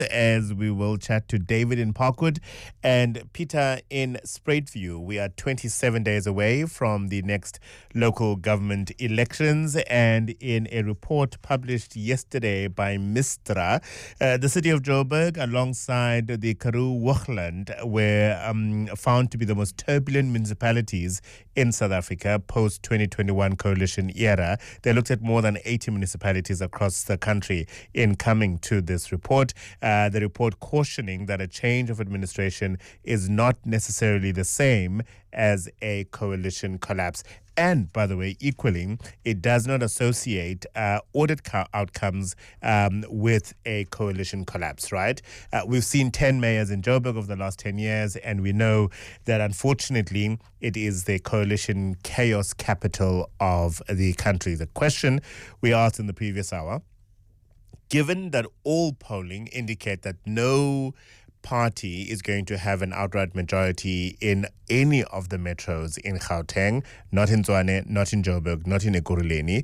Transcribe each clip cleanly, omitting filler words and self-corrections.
as we will chat to David in Parkwood and Peter in Spruitview. We are 27 days away from the next local government elections, and in a report published yesterday by Mistra, the city of Joburg alongside the Karoo Hoogland were found to be the most turbulent municipalities in South Africa post-2021 coalition era. They looked at more than 80 municipalities across the country in coming to this report. The report cautioning that a change of administration is not necessarily the same as a coalition collapse. And, by the way, equally, it does not associate audit outcomes with a coalition collapse, right? We've seen 10 mayors in Joburg over the last 10 years, and we know that, unfortunately, it is the coalition chaos capital of the country. The question we asked in the previous hour, given that all polling indicate that no party is going to have an outright majority in any of the metros in Gauteng, not in Tshwane, not in Joburg, not in Ekurhuleni,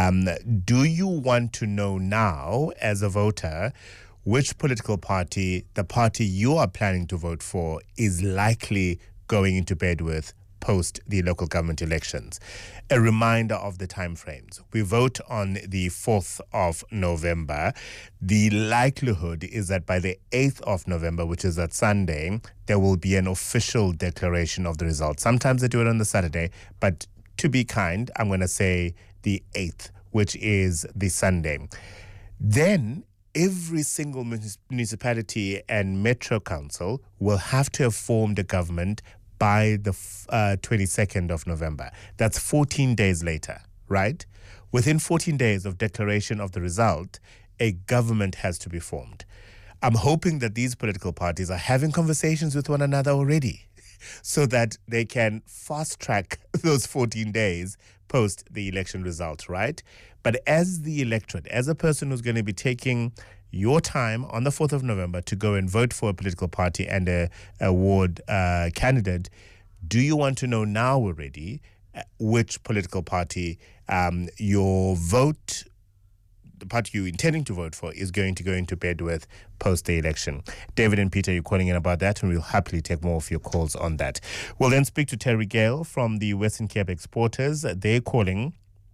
do you want to know now, as a voter, which political party, the party you are planning to vote for, is likely going into bed with post the local government elections? A reminder of the timeframes. We vote on the 4th of November. The likelihood is that by the 8th of November, which is that Sunday, there will be an official declaration of the results. Sometimes they do it on the Saturday, but to be kind, I'm going to say the 8th, which is the Sunday. Then every single municipality and metro council will have to have formed a government by the 22nd of November. That's 14 days later, right? Within 14 days of declaration of the result, a government has to be formed. I'm hoping that these political parties are having conversations with one another already so that they can fast track those 14 days post the election result, right? But as the electorate, as a person who's going to be taking your time on the 4th of November to go and vote for a political party and a ward candidate, do you want to know now already which political party your vote, the party you're intending to vote for, is going to go into bed with post the election? David and Peter, you're calling in about that, and we'll happily take more of your calls on that. We'll then speak to Terry Gale from the Western Cape Exporters. They're calling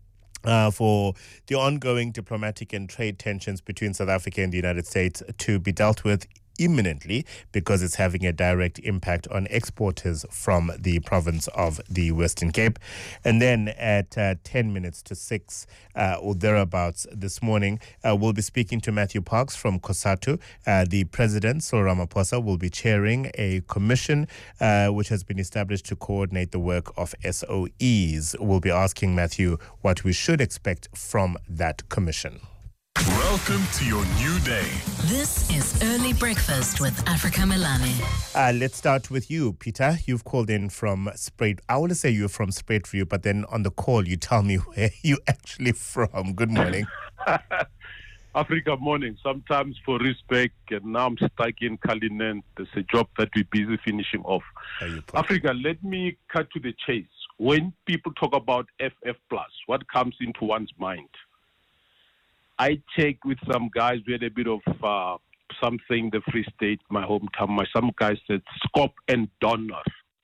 for the ongoing diplomatic and trade tensions between South Africa and the United States to be dealt with imminently, because it's having a direct impact on exporters from the province of the Western Cape. And then at 10 minutes to 6 or thereabouts this morning, we'll be speaking to Matthew Parks from COSATU. The President, Cyril Ramaphosa, will be chairing a commission which has been established to coordinate the work of SOEs. We'll be asking Matthew what we should expect from that commission. Welcome to your new day. This is Early Breakfast with Africa Melane. Let's start with you, Peter. You've called in from I want to say you're from Spruitview, but then on the call you tell me where you're actually from. Good morning. Africa morning. Sometimes for respect, and now I'm stuck in Cullinan. There's a job that we're busy finishing off. Africa, let me cut to the chase. When people talk about FF+, what comes into one's mind? I checked with some guys. We had a bit of something, the Free State, my hometown. Some guys said scope and donor.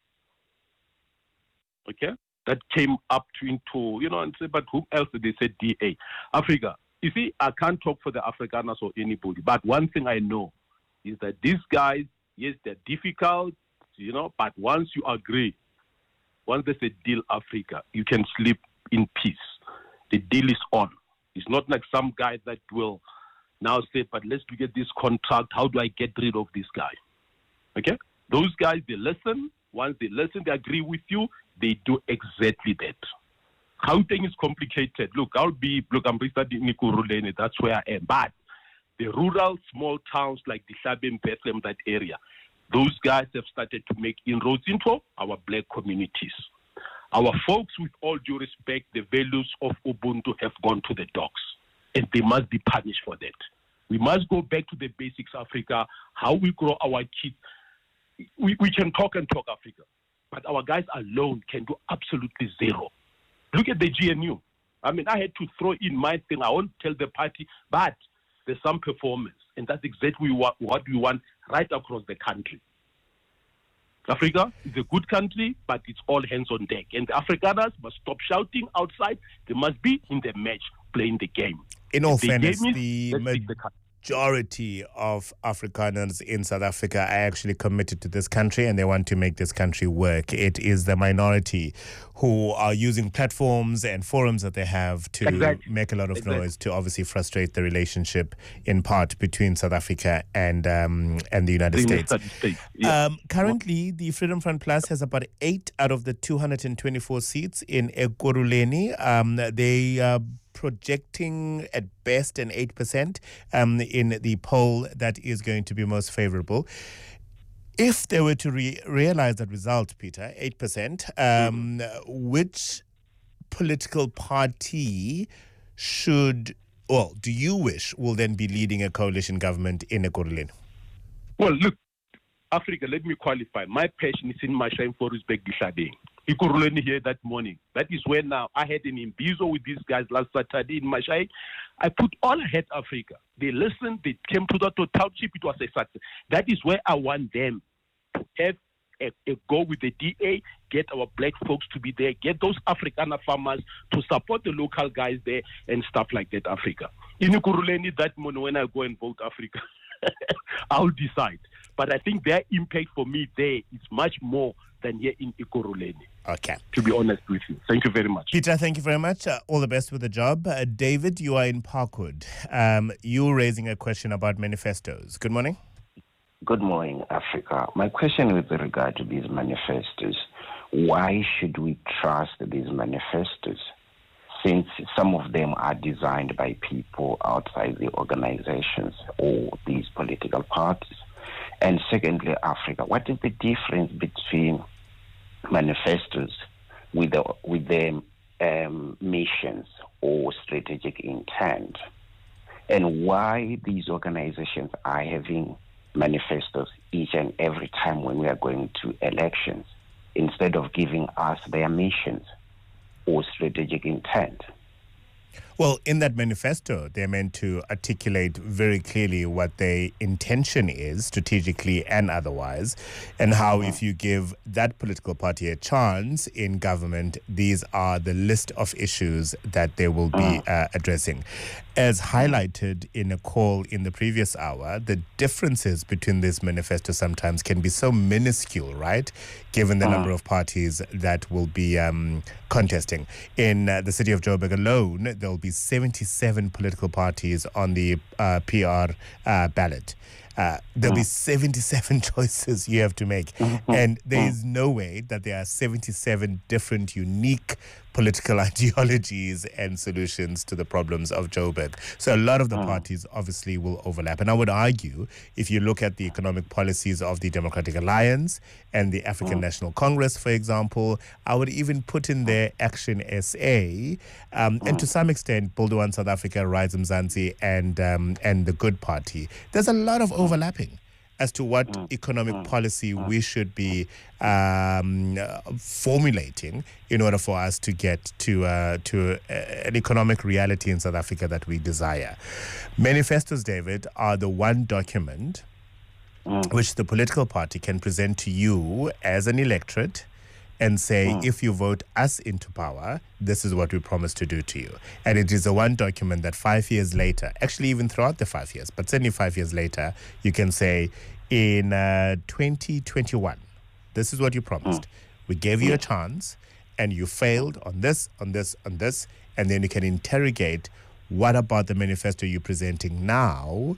Okay? That came up into, and say, but who else did they say DA? Africa. You see, I can't talk for the Afrikaners or anybody, but one thing I know is that these guys, yes, they're difficult, but once you agree, once there's a deal, Africa, you can sleep in peace. The deal is on. It's not like some guy that will now say, but let's get this contract. How do I get rid of this guy? Okay? Those guys, they listen. Once they listen, they agree with you. They do exactly that. Gauteng is complicated. Look, I'm residing in Ekurhuleni. That's where I am. But the rural small towns like Dihlabe, Bethlehem, that area, those guys have started to make inroads into our black communities. Our folks, with all due respect, the values of Ubuntu have gone to the dogs, and they must be punished for that. We must go back to the basics, Africa, how we grow our kids. We can talk and talk, Africa, but our guys alone can do absolutely zero. Look at the GNU. I mean, I had to throw in my thing. I won't tell the party, but there's some performance. and that's exactly what we want right across the country. Africa is a good country, but it's all hands on deck. And the Afrikaners must stop shouting outside. They must be in the match, playing the game. In all fairness, the majority of Afrikaners in South Africa are actually committed to this country and they want to make this country work. It is the minority who are using platforms and forums that they have to make a lot of noise to obviously frustrate the relationship in part between South Africa and the United States. Yeah. Currently, the Freedom Front Plus has about 8 out of the 224 seats in Ekurhuleni. They are projecting at best an 8% in the poll that is going to be most favorable. If they were to realize that result, Peter, 8%, which political party do you wish will then be leading a coalition government in Ekurhuleni? Well, look, Africa, let me qualify. My passion is in Mashai and Forestburg Gishading. Ekurhuleni here that morning. That is where now I had an imbizo with these guys last Saturday in Mashai. I put all ahead Africa. They listened, they came to the township, it was a success. That is where I want them to have a go with the DA, get our black folks to be there, get those Afrikaner farmers to support the local guys there and stuff like that, Africa. In Ekurhuleni that morning when I go and vote Africa, I'll decide. But I think their impact for me there is much more than here in Ekurhuleni. Okay. To be honest with you. Thank you very much. Peter, thank you very much. All the best with the job. David, you are in Parkwood. You're raising a question about manifestos. Good morning. Good morning, Africa. My question with regard to these manifestos, why should we trust these manifestos? Since some of them are designed by people outside the organizations or these political parties. And secondly, Africa, what is the difference between manifestos with the missions or strategic intent? And why these organizations are having manifestos each and every time when we are going to elections, instead of giving us their missions or strategic intent? Well, in that manifesto, they're meant to articulate very clearly what their intention is, strategically and otherwise, and how if you give that political party a chance in government, these are the list of issues that they will be addressing. As highlighted in a call in the previous hour, the differences between this manifesto sometimes can be so minuscule, right? Given the number of parties that will be contesting. In the city of Joburg alone, there will be 77 political parties on the PR ballot. There'll be 77 choices you have to make. And there is no way that there are 77 different, unique political ideologies and solutions to the problems of Joburg. So a lot of the parties obviously will overlap. And I would argue, if you look at the economic policies of the Democratic Alliance and the African National Congress, for example, I would even put in there Action SA, and to some extent, Buldo South Africa, Rise Mzansi, and the Good Party. There's a lot of overlapping as to what economic policy we should be formulating in order for us to get to an economic reality in South Africa that we desire. Manifestos, David, are the one document which the political party can present to you as an electorate and say, if you vote us into power, this is what we promise to do to you. And it is the one document that 5 years later, actually even throughout the 5 years, but certainly 5 years later, you can say, in 2021, this is what you promised. We gave you a chance, and you failed on this, on this, on this, and then you can interrogate what about the manifesto you're presenting now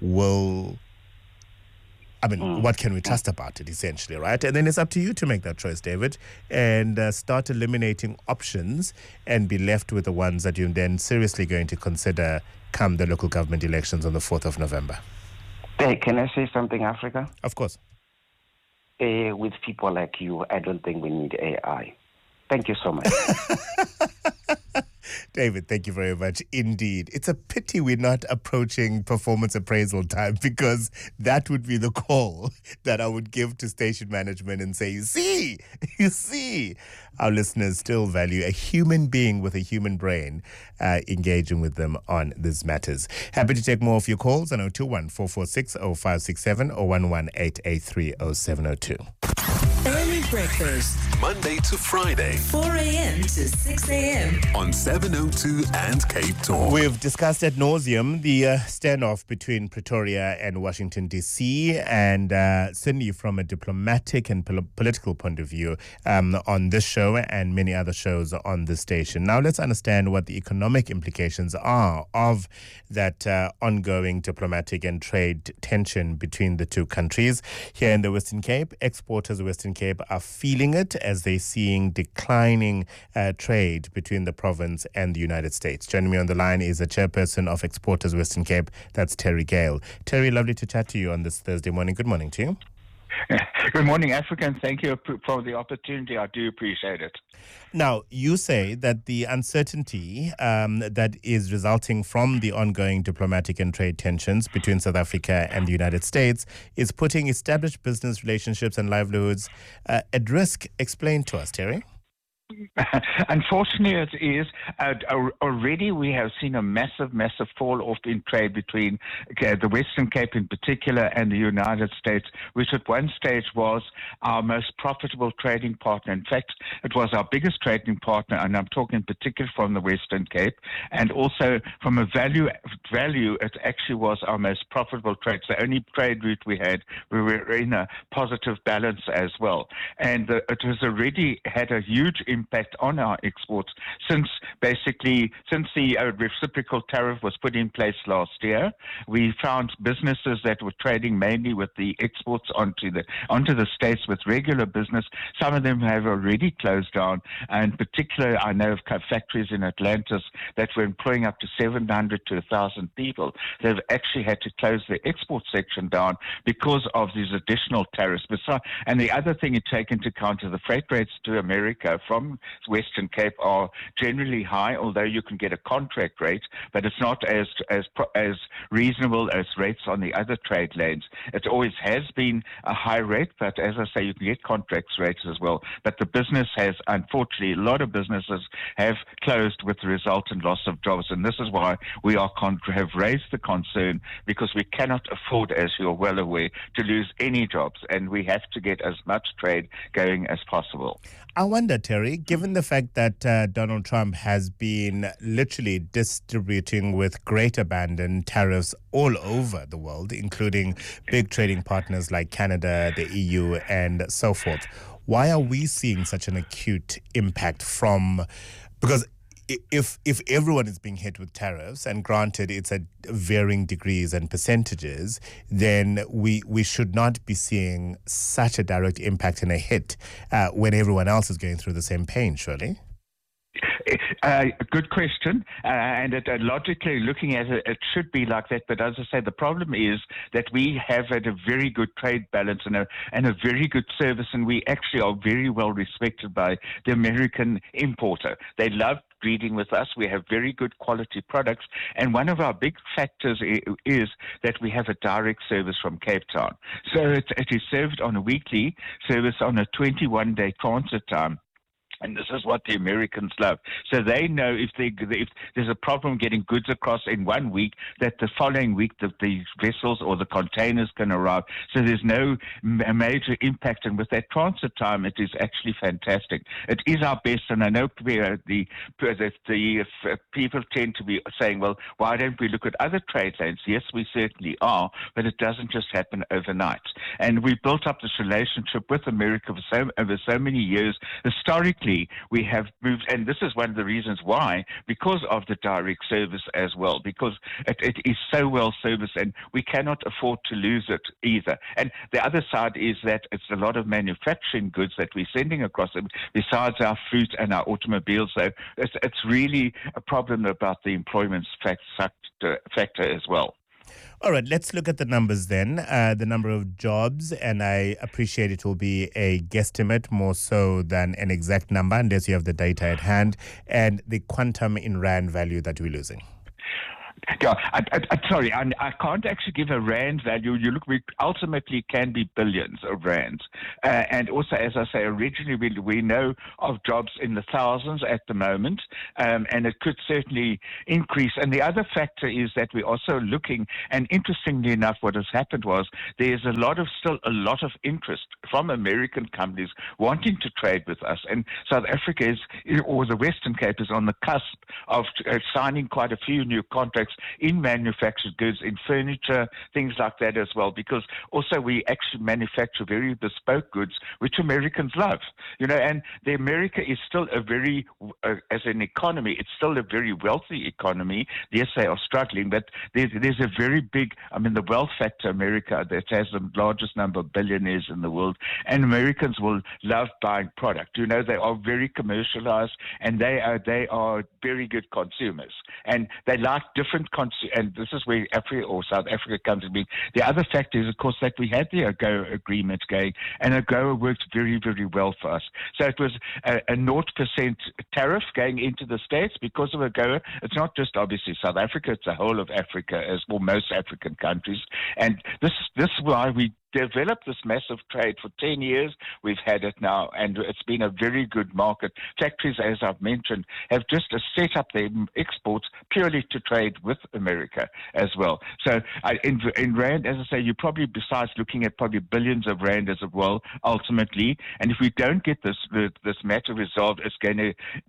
what can we trust about it, essentially, right? And then it's up to you to make that choice, David, and start eliminating options and be left with the ones that you're then seriously going to consider come the local government elections on the 4th of November. Hey, can I say something, Africa? Of course. With people like you, I don't think we need AI. Thank you so much. David, thank you very much indeed. It's a pity we're not approaching performance appraisal time, because that would be the call that I would give to station management and say, you see, our listeners still value a human being with a human brain engaging with them on these matters. Happy to take more of your calls on 021 446 0567 or 11883 0702. Early breakfast, Monday to Friday 4 a.m. to 6 a.m. on 702 and Cape Talk. We've discussed ad nauseum the standoff between Pretoria and Washington, D.C., and certainly from a diplomatic and political point of view on this show and many other shows on this station. Now let's understand what the economic implications are of that ongoing diplomatic and trade tension between the two countries. Here in the Western Cape, exporters of Western Cape are feeling it as they're seeing declining trade between the province and the United States. Joining me on the line is the chairperson of Exporters Western Cape, that's Terry Gale. Terry, lovely to chat to you on this Thursday morning. Good morning to you. Good morning, Africa, and thank you for the opportunity. I do appreciate it. Now, you say that the uncertainty that is resulting from the ongoing diplomatic and trade tensions between South Africa and the United States is putting established business relationships and livelihoods at risk. Explain to us, Terry. Unfortunately, it is. Already we have seen a massive fall off in trade between the Western Cape in particular and the United States, which at one stage was our most profitable trading partner. In fact, it was our biggest trading partner, and I'm talking in particular from the Western Cape, and also from a value, it actually was our most profitable trade. It's the only trade route we had where we were in a positive balance as well. And it has already had a huge impact on our exports since the reciprocal tariff was put in place last year. We found businesses that were trading mainly with the exports onto the States with regular business. Some of them have already closed down. And in particular, I know of factories in Atlantis that were employing up to 700 to 1,000 people. They've actually had to close their export section down because of these additional tariffs. And the other thing you take into account is the freight rates to America from Western Cape are generally high, although you can get a contract rate, but it's not as reasonable as rates on the other trade lanes. It always has been a high rate, but as I say, you can get contract rates as well. But the business has, unfortunately, a lot of businesses have closed with the resultant loss of jobs, and this is why we have raised the concern, because we cannot afford, as you're well aware, to lose any jobs, and we have to get as much trade going as possible. I wonder, Terry, given the fact that Donald Trump has been literally distributing with great abandon tariffs all over the world, including big trading partners like Canada, the EU, and so forth, why are we seeing such an acute impact from... Because if everyone is being hit with tariffs, and granted it's at varying degrees and percentages, then we should not be seeing such a direct impact and a hit when everyone else is going through the same pain, surely? Good question, and logically looking at it, it should be like that. But as I say, the problem is that we have had a very good trade balance and a very good service, and we actually are very well respected by the American importer. They love breeding with us. We have very good quality products, and one of our big factors is that we have a direct service from Cape Town. So it is served on a weekly service on a 21-day transit time. And this is what the Americans love. So they know if there's a problem getting goods across in 1 week, that the following week the vessels or the containers can arrive. So there's no major impact. And with that transit time, it is actually fantastic. It is our best. And I know the people tend to be saying, well, why don't we look at other trade lanes? Yes, we certainly are, but it doesn't just happen overnight. And we built up this relationship with America over so many years. Historically, we have moved, and this is one of the reasons why, because of the direct service as well, because it is so well serviced, and we cannot afford to lose it either. And the other side is that it's a lot of manufacturing goods that we're sending across them, besides our fruit and our automobiles. So it's really a problem about the employment factor as well. All right, let's look at the numbers then. The number of jobs, and I appreciate it will be a guesstimate more so than an exact number, unless you have the data at hand, and the quantum in rand value that we're losing. Yeah, sorry, I can't actually give a rand value. We ultimately can be billions of rands. And also, as I say, originally we know of jobs in the thousands at the moment, and it could certainly increase. And the other factor is that we're also looking, and interestingly enough, what has happened was there's still a lot of interest from American companies wanting to trade with us. And South Africa or the Western Cape is on the cusp of signing quite a few new contracts in manufactured goods, in furniture, things like that as well, because also we actually manufacture very bespoke goods, which Americans love, and the America is still a very, as an economy, it's still a very wealthy economy. Yes, they are struggling, but there's a very big, the wealth factor America that has the largest number of billionaires in the world, and Americans will love buying product. They are very commercialized, and they are very good consumers, and they like different and this is where Africa or South Africa comes to be. The other factor is, of course, that we had the AGOA agreement going, and AGOA worked very, very well for us. So it was a 0% tariff going into the States because of AGOA. It's not just obviously South Africa, it's the whole of Africa, as well, most African countries. And this is why we developed this massive trade for 10 years. We've had it now, and it's been a very good market. Factories, as I've mentioned, have just set up their exports purely to trade with America as well. So in rand, as I say, you probably, besides looking at probably billions of rand as well, ultimately, and if we don't get this matter resolved, it's going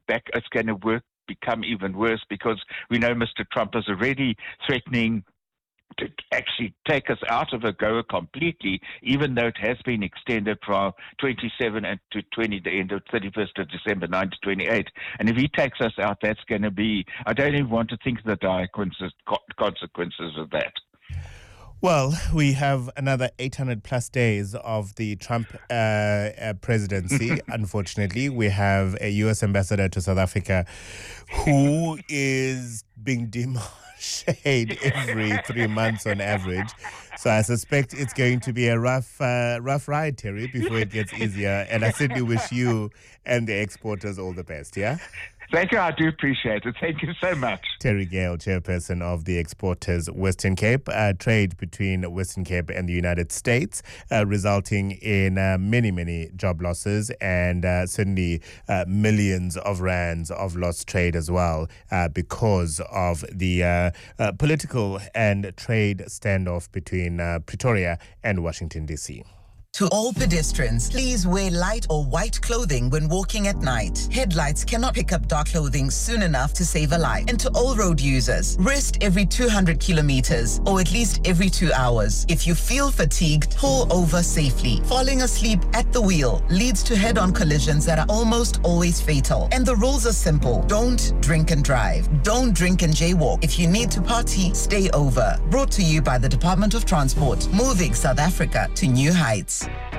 to become even worse, because we know Mr. Trump is already threatening to actually take us out of AGOA completely, even though it has been extended from 27 and to the end of 31st of December 1928. And if he takes us out, that's going to be, I don't even want to think of the consequences of that. Well, we have another 800 plus days of the Trump presidency. Unfortunately, we have a U.S. ambassador to South Africa who is being shade every 3 months on average. So I suspect it's going to be a rough ride, Terry, before it gets easier. And I certainly wish you and the exporters all the best, yeah? Thank you. I do appreciate it. Thank you so much. Terry Gale, chairperson of the Exporters Western Cape. Trade between Western Cape and the United States, resulting in many, many job losses and certainly millions of rands of lost trade as well because of the political and trade standoff between Pretoria and Washington, D.C. To all pedestrians, please wear light or white clothing when walking at night. Headlights cannot pick up dark clothing soon enough to save a life. And to all road users, rest every 200 kilometers or at least every 2 hours. If you feel fatigued, pull over safely. Falling asleep at the wheel leads to head-on collisions that are almost always fatal. And the rules are simple. Don't drink and drive. Don't drink and jaywalk. If you need to party, stay over. Brought to you by the Department of Transport, moving South Africa to new heights.